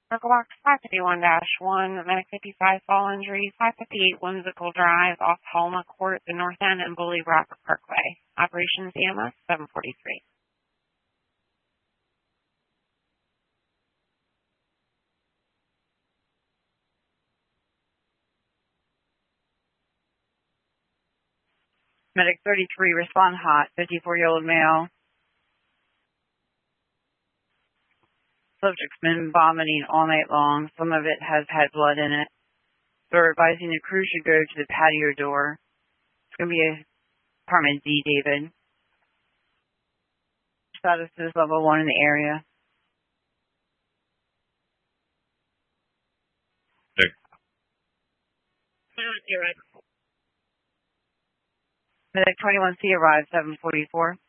Circle Box 551-1, Medic 55 fall injury, 558 Whimsical Drive off Halma Court, the North End and Bully Rock Parkway. Operations EMS 743. Medic 33, respond hot, 54-year-old male. Subject's been vomiting all night long. Some of it has had blood in it. They're advising the crew should go to the patio door. It's going to be a apartment D, David. Status is level 1 in the area. Medic 21C arrived 744.